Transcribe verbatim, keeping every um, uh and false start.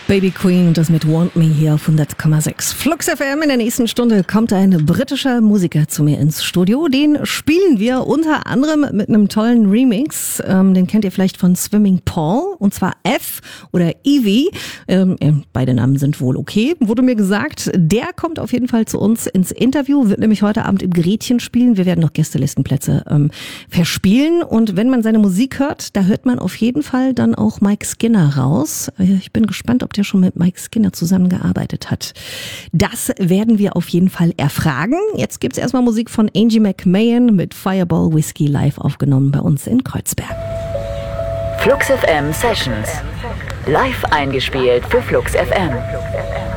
Baby Queen und das mit Want Me hier auf hundert Komma sechs. Flux F M. In der nächsten Stunde kommt ein britischer Musiker zu mir ins Studio. Den spielen wir unter anderem mit einem tollen Remix. Ähm, den kennt ihr vielleicht von Swimming Paul, und zwar F oder Evie. Ähm, beide Namen sind wohl okay, wurde mir gesagt. Der kommt auf jeden Fall zu uns ins Interview, wird nämlich heute Abend im Gretchen spielen. Wir werden noch Gästelistenplätze ähm, verspielen. Und wenn man seine Musik hört, da hört man auf jeden Fall dann auch Mike Skinner raus. Ich bin gespannt, ob der schon mit Mike Skinner zusammengearbeitet hat. Das werden wir auf jeden Fall erfragen. Jetzt gibt's erstmal Musik von Angie McMahon mit Fireball Whiskey live aufgenommen bei uns in Kreuzberg. Flux F M Sessions. Live eingespielt für Flux F M.